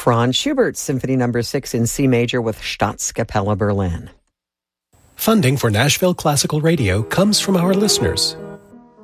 Franz Schubert Symphony No. 6 in C major with Staatskapelle Berlin. Funding for Nashville Classical Radio comes from our listeners